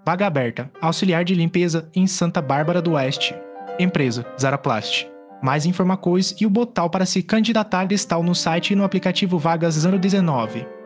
Vaga aberta, auxiliar de limpeza em Santa Bárbara do Oeste. Empresa, Zaraplast. Mais informações e o botão para se candidatar está no site e no aplicativo Vagas 019.